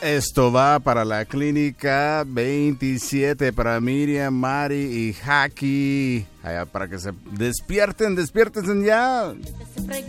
Esto va para la clínica 27, para Miriam, Mari y Jackie. Allá para que se despierten ya.